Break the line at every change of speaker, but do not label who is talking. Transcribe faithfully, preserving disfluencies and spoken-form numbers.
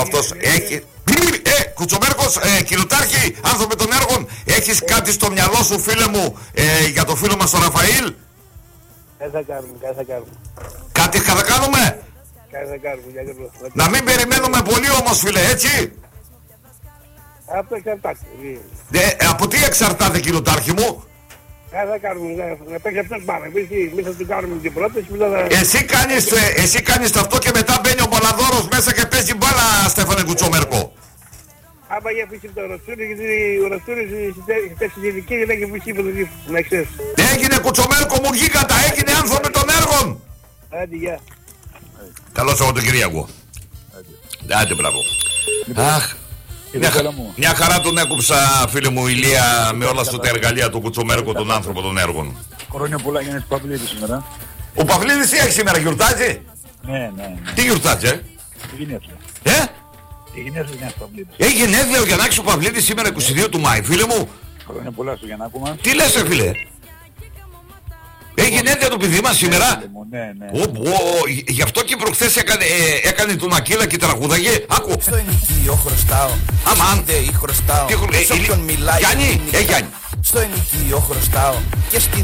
Αυτός έχει... Ε, Κουτσομέρκος, ε, Κιλουτάρχη, άνθρωποι των έργων, έχεις κάτι στο μυαλό σου, φίλε μου, ε, για το φίλο μας τον Ραφαήλ?
Κάτι θα κάνουμε, κάτι θα κάνουμε.
Κάτι θα κάνουμε?
Κάτι θα κάνουμε, γιατί...
Να μην περιμένουμε πολύ όμως, φίλε, έτσι.
Από το εξαρτάται.
Ε, από τι εξαρτάται, Κιλουτάρχη μου?
Κάτι θα κάνουμε, να παίξει αυτός πάμε. Εμείς θα του κάνουμε την πρόταση.
Εσύ κάνεις, ε, εσύ κάνεις αυτό και μετά μπαίνει ο Μπαλαδόρος μέσα και παίζει μπάλα, Στέφανε Κουτσομέρκο.
Άμα για πίσω το Ρωστούρι, γιατί ο Ρωστούρις στη ειδική δεν έχει βγει τίποτα, να ξέρεις.
Έγινε, Κουτσομέρκο μου, γίγαντα, έγινε άνθρωποι των έργων.
Άντε, γεια.
Καλό Σαββατοκύριακο. Άντε, μπράβο. Αχ, μια, χα... μια χαρά τον έκουψα, φίλε μου, Ηλία, με όλα σου τα εργαλεία του Κουτσομέρκο, τον άνθρωπο των έργων.
Χρόνια πολλά για να Παυλίδη σήμερα.
Ο Παυλίδης τι έχει σήμερα, γιορτάζει?
Ναι, ναι, ναι.
Τι γιορτάζει, ε?
Η γενέθλια.
Ε?
Η γενέθλια Γιάννης Παυλίδης.
Έχει γενέθλια ο Γιαννάκης ο Παυλίδης σήμερα είκοσι δύο του Μάη, φίλε μου.
Χρόνια πολλά στο Γιαννάκο.
Τι λες, ρε φίλε? Έχει γενέθλια το παιδί μας σήμερα.
Ναι, ναι.
Ω, ω, γι' αυτό και προχθές έκανε, ε, έκανε τον Ακύλα και τραγούδαγε. Άκου.
Στο ενοικείο χρωστάω.
Αμάν.
Τι χρωστάω.
Τι χρωστάω.
Σε όποιον μιλάει.
Γιάννη, ε, Γιάννη.
Στο ενοικείο χρωστάω. Και στη